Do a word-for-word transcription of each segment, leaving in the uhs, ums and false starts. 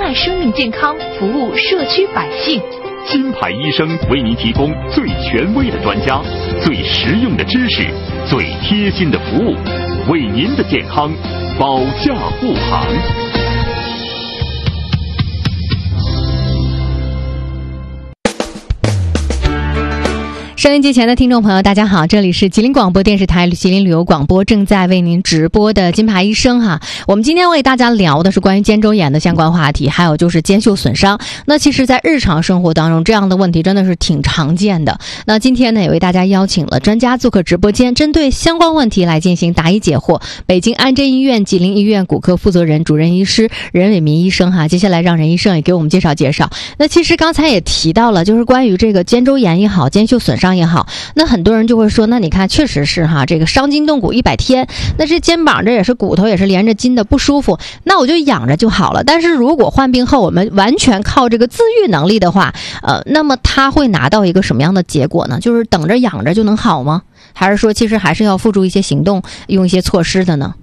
爱生命健康，服务社区百姓。 金牌医生为您提供最权威的专家、最实用的知识、最贴心的服务，为您的健康保驾护航。 收音机前的听众朋友大家好，这里是吉林广播电视台吉林旅游广播正在为您直播的金牌医生哈。我们今天为大家聊的是关于肩周炎的相关话题，还有就是肩袖损伤。那其实在日常生活当中这样的问题真的是挺常见的。那今天呢也为大家邀请了专家做客直播间，针对相关问题来进行答疑解惑。北京安贞医院吉林医院骨科负责人主任医师任伟民医生哈，接下来让任医生也给我们介绍介绍。那其实刚才也提到了，就是关于这个肩周炎也好，肩袖损伤也好，那很多人就会说，那你看确实是哈，这个伤筋动骨一百天，那这肩膀这也是骨头也是连着筋的，不舒服，那我就养着就好了。但是如果患病后我们完全靠这个自愈能力的话，呃，那么他会拿到一个什么样的结果呢？就是等着养着就能好吗？还是说其实还是要付诸一些行动，用一些措施的呢？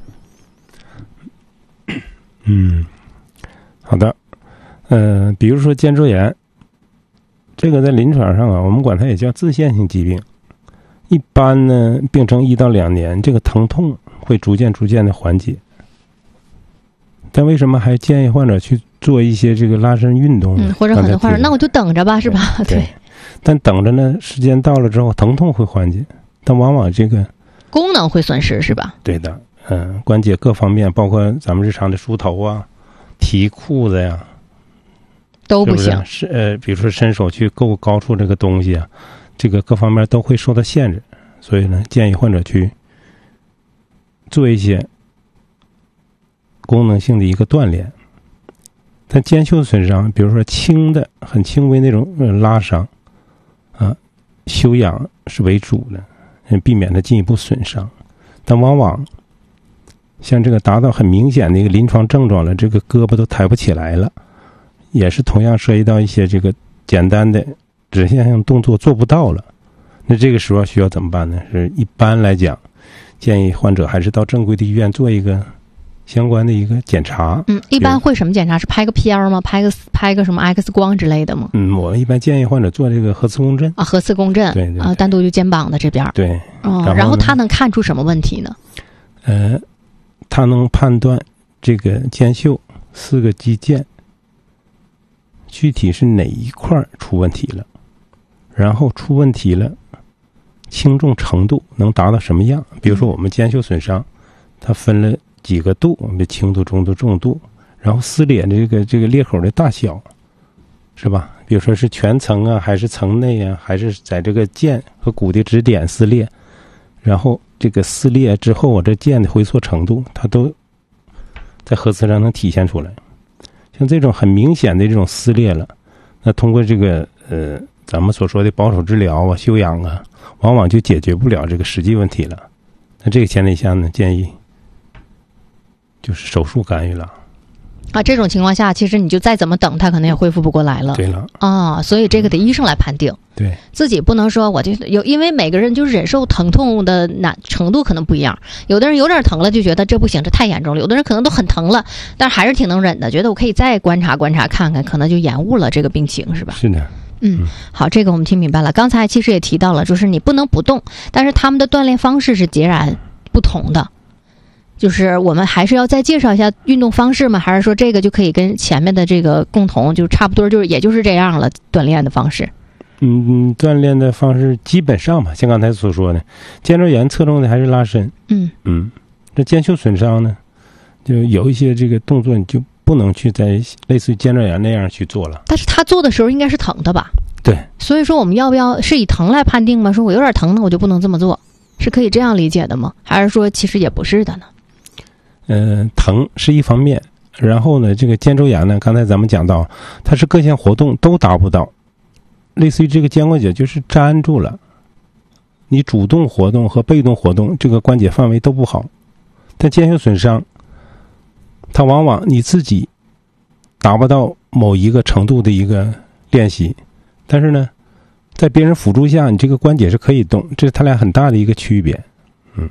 嗯，好的，呃，比如说肩周炎。这个在临床上啊，我们管它也叫自限性疾病。一般呢，病程一到两年，这个疼痛会逐渐逐渐的缓解。但为什么还建议患者去做一些这个拉伸运动呢？ 嗯，或者很多患者，那我就等着吧，是吧？对。对但等着呢，时间到了之后，疼痛会缓解，但往往这个功能会损失，是吧？ 对的，嗯，关节各方面，包括咱们日常的梳头啊、提裤子呀。 都不行， 是呃，比如说伸手去够高处这个东西啊，这个各方面都会受到限制，所以呢，建议患者去做一些功能性的一个锻炼。但肩袖损伤，比如说轻的、很轻微那种呃拉伤啊，休养是为主的，避免它进一步损伤。但往往像这个达到很明显的一个临床症状了，这个胳膊都抬不起来了。也是同样涉及到一些这个简单的指向性动作做不到了，那这个时候需要怎么办呢？是一般来讲，建议患者还是到正规的医院做一个相关的一个检查。 嗯，一般会什么检查？是拍个片儿吗？拍个拍个什么 X 光之类的吗？ 嗯，我一般建议患者做这个核磁共振。 啊，核磁共振。 对 对, 对啊，单独就肩膀的这边。 对。 哦，然后, 然后他能看出什么问题呢？ 呃，他能判断这个肩袖四个肌腱。具体是哪一块出问题了，然后出问题了，轻重程度能达到什么样？比如说我们肩袖损伤，它分了几个度，我们的轻度、中度、重度，然后撕裂这个这个裂口的大小，是吧？比如说是全层啊，还是层内啊，还是在这个腱和骨的指点撕裂，然后这个撕裂之后啊，这腱的回缩程度，它都在核磁上能体现出来。像这种很明显的这种撕裂了，那通过这个呃咱们所说的保守治疗啊、休养啊，往往就解决不了这个实际问题了。那这个前提下呢，建议就是手术干预了。 啊，这种情况下，其实你就再怎么等，他可能也恢复不过来了。 对了。 啊，所以这个得医生来判定。 对。 自己不能说我就有，因为每个人就忍受疼痛的难程度可能不一样。有的人有点疼了就觉得这不行，这太严重了；有的人可能都很疼了，但是还是挺能忍的，觉得我可以再观察观察看看，可能就延误了这个病情，是吧？ 是的。 嗯，好，这个我们听明白了。刚才其实也提到了，就是你不能不动，但是他们的锻炼方式是截然不同的。就是我们还是要再介绍一下运动方式吗？还是说这个就可以跟前面的这个共同，就差不多，就是也就是这样了，锻炼的方式？ 嗯，锻炼的方式基本上吧，像刚才所说的，肩周炎侧重的还是拉伸。 嗯嗯，这肩袖损伤呢，就有一些这个动作你就不能去在类似于肩周炎那样去做了。 但是他做的时候应该是疼的吧？ 对。 所以说我们要不要是以疼来判定吗？说我有点疼呢，我就不能这么做，是可以这样理解的吗？还是说其实也不是的呢？ 呃，疼是一方面，然后呢，这个肩周炎呢，刚才咱们讲到，它是各项活动都达不到，类似于这个肩关节就是粘住了，你主动活动和被动活动这个关节范围都不好。但肩袖损伤，它往往你自己达不到某一个程度的一个练习，但是呢，在别人辅助下，你这个关节是可以动，这是它俩很大的一个区别。嗯，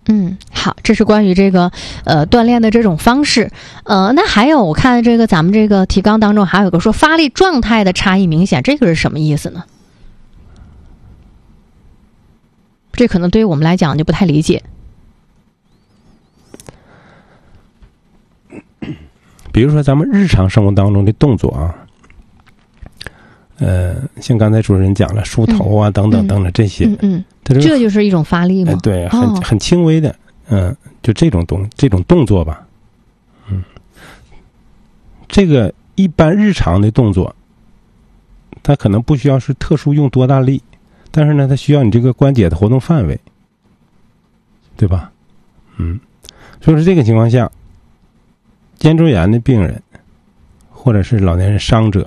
嗯，好，这是关于这个呃锻炼的这种方式。呃，那还有我看这个咱们这个提纲当中还有个说发力状态的差异明显，这个是什么意思呢？这可能对于我们来讲就不太理解。 比如说咱们日常生活当中的动作啊，呃，像刚才主持人讲了梳头啊、嗯、等等等等这些， 嗯嗯，这, 这就是一种发力吗？ 呃、对，很、哦、很轻微的，嗯、呃，就这种动这种动作吧，嗯，这个一般日常的动作，它可能不需要是特殊用多大力，但是呢，它需要你这个关节的活动范围，对吧？嗯，所以说这个情况下，肩周炎的病人或者是老年人伤者，